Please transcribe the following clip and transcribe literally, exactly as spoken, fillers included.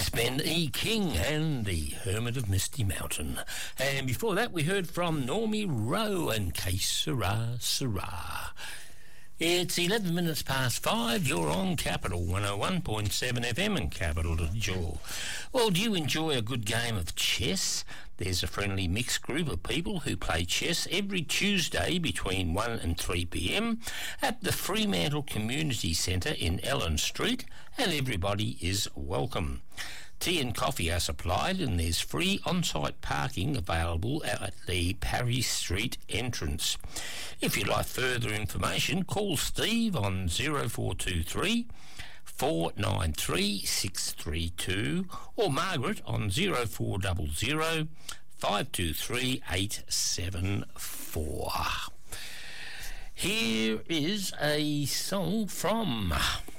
That's Ben E. King and the Hermit of Misty Mountain. And before that, we heard from Normie Rowe and Que Sera, Sera. It's eleven minutes past five. You're on Capital one oh one point seven F M and Capital dot Jaw. Well, do you enjoy a good game of chess? There's a friendly mixed group of people who play chess every Tuesday between one and three p m at the Fremantle Community Centre in Ellen Street, and everybody is welcome. Tea and coffee are supplied, and there's free on-site parking available at the Parry Street entrance. If you'd like further information, call Steve on zero four two three, four nine three, six three two or Margaret on zero four zero zero, five two three, eight seven four. Here is a song from